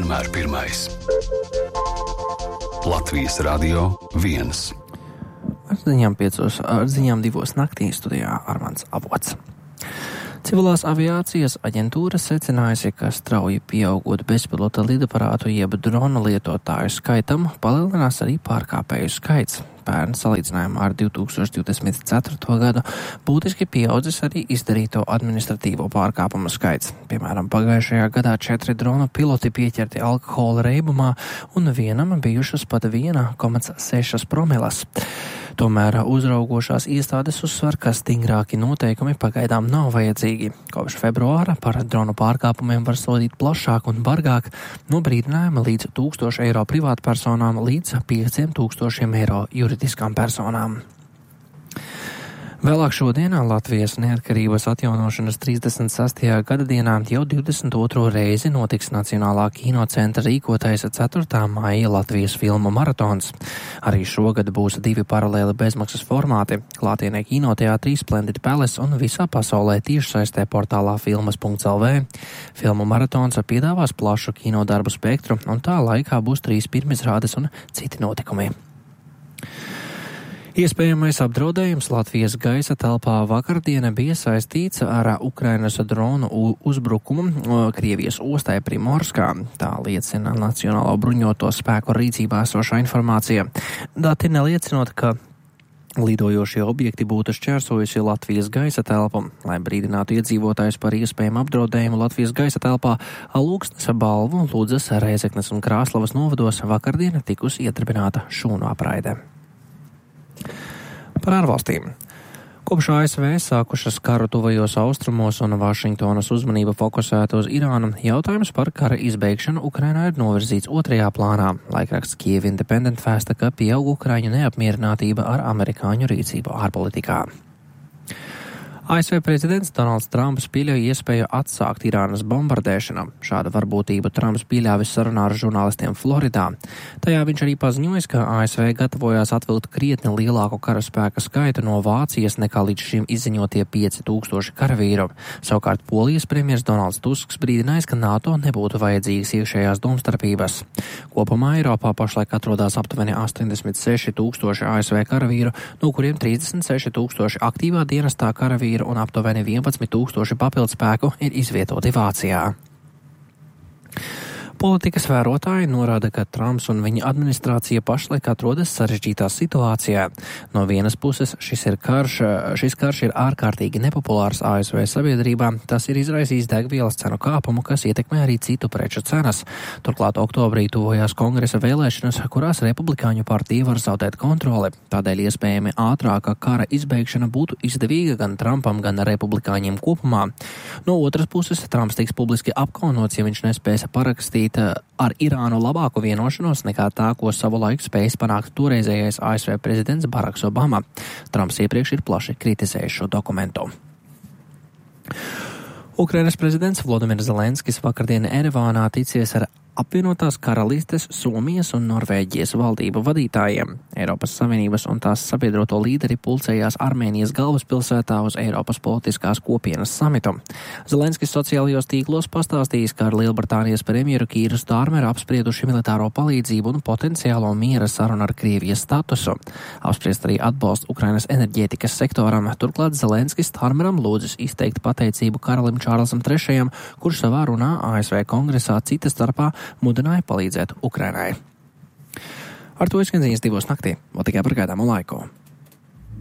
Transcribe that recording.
vienmēr pirmais. Latvijas Radio 1. Ar ziņām 2 naktī studijā Armands Avots. Civilās aviācijas aģentūra secinājusi, ka strauji pieaugot bezpilota lidaparātu jeb dronu lietotāju skaitam, palielinās arī pārkāpēju skaits. Pērn salīdzinājumā ar 2024. gadu būtiski pieaudzis arī izdarīto administratīvo pārkāpumu skaits. Piemēram, pagājušajā gadā 4 dronu piloti pieķerti alkohola reibumā un vienam bijušas pat 1,6 promilas. Tomēr uzraugošās iestādes uzsver, ka stingrāki noteikumi pagaidām nav vajadzīgi. Kopš februāra par dronu pārkāpumiem var sodīt plašāk un bargāk, no brīdinājuma līdz 1,000 eiro privātpersonām līdz 5,000 eiro juridiskām personām. Vēlāk šodienā Latvijas neatkarības atjaunošanas 36. gadadienā jau 22. reizi notiks Nacionālā kinocentra rīkotais 4. maija Latvijas filmu maratons. Arī šogad būs 2 paralēli bezmaksas formāti - klātienē kinoteātrī Splendid Palace un visā pasaulē tiešsaistē portālā filmas.lv. Filmu maratons piedāvās plašu kinodarbu spektru, un tā laikā būs 3 pirmizrādes un citi notikumi. Iespējamais apdraudējums Latvijas gaisa telpā vakardiena bija saistīts ar Ukrainas dronu uzbrukumu Krievijas ostai Primorskā. Tā liecina Nacionālo bruņoto spēku rīcībā esošā informācija. Dati neliecinot, ka lidojošie objekti būtu šķērsojuši Latvijas gaisa telpu. Lai brīdinātu iedzīvotājus par iespējamu apdraudējumu Latvijas gaisa telpā, Alūksnes, Balvu, Ludzas, Rēzeknes un Krāslavas novados vakardiena tikusi iedarbināta šūnu apraide. Par ārvalstīm. Kopš ASV sākušas karu tuvajos austrumos un Vašingtonas uzmanība fokusēta uz Irānu, jautājums par kara izbeigšanu Ukrainā ir novirzīts 2. plānā. Laikraksts Kyiv Independent vēsta, ka pieaug Ukraiņu neapmierinātība ar amerikāņu rīcību ārpolitikā. ASV prezidents Donalds Trumps pieļauj iespēju atsākt Irānas bombardēšanu. Šādu varbūtību Trumps pieļāvis sarunā ar žurnālistiem Floridā. Tajā viņš arī paziņoja, ka ASV gatavojās atvilkt krietni lielāku karaspēka skaitu no Vācijas nekā līdz šim izziņotie 5,000 karavīru. Savukārt Polijas premjers Donalds Tusks brīdinājis, ka NATO nebūtu vajadzīgas iekšējās domstarpības. Kopumā Eiropā pašlaik atrodas aptuveni 86,000 ASV karavīru, no kuriem 36,000 aktīvā dienestā karavīru un aptuveni 11,000 papildspēku ir izvietoti Vācijā. Politikas vērotāji norāda, ka Trumps un viņa administrācija pašlaik atrodas sarežģītā situācijā. No vienas puses šis karš ir ārkārtīgi nepopulārs ASV sabiedrībā. Tas ir izraisījis degvielas cenu kāpumu, kas ietekmē arī citu preču cenas. Turklāt oktobrī tuvojās kongresa vēlēšanas, kurās republikāņu partija var zaudēt kontroli. Tādēļ iespējami ātrāka kara izbeigšana būtu izdevīga gan Trumpam, gan republikāņiem kopumā. No otras puses, Trumps tiks publiski apkaunots, ja viņš nespēs parakstīt ar Irānu labāku vienošanos nekā tā, ko savulaik spējis panākt toreizējais ASV prezidents Baraks Obama. Trumps iepriekš ir plaši kritizējis šo dokumentu. Ukrainas prezidents Volodimirs Zelenskis vakardien Erevānā ticies ar apvienotās karalistes, Somijas un Norvēģijas valdību vadītājiem. Eiropas Savienības un tās sabiedroto līderi pulcējās Armēnijas galvaspilsētā uz Eiropas politiskās kopienas samitu. Zelenskis sociālajos tīklos pastāstījis, ka ar Lielbritānijas premjeru Kīru Stārmeru apsprieduši militāro palīdzību un potenciālo miera sarunu ar Krievijas statusu. Apspriest arī atbalstu Ukrainas enerģētikas sektoram. Turklāt Zelenskis Stārmeram lūdzis izteikt pateicību karalim Čārlzam III, kurš savā runā ASV kongresā cita starpā mudināja palīdzēt Ukrainai. Ar to izskan ziņas 2 naktī, vēl tikai par gaidāmo laiku.